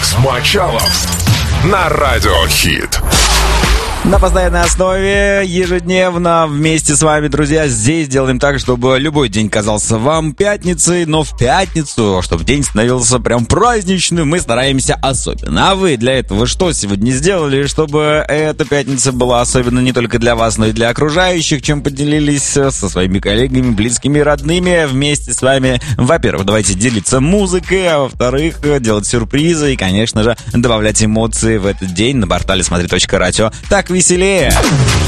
Алекс Мочалов на Радио Хит. На постоянной основе, ежедневно вместе с вами, друзья, здесь делаем так, чтобы любой день казался вам пятницей, но в пятницу, чтобы день становился прям праздничным, мы стараемся особенно. А вы для этого что сегодня сделали, чтобы эта пятница была особенно не только для вас, но и для окружающих, чем поделились со своими коллегами, близкими, родными вместе с вами? Во-первых, давайте делиться музыкой, а во-вторых, делать сюрпризы и, конечно же, добавлять эмоции в этот день на портале смотри.радио. Так веселее.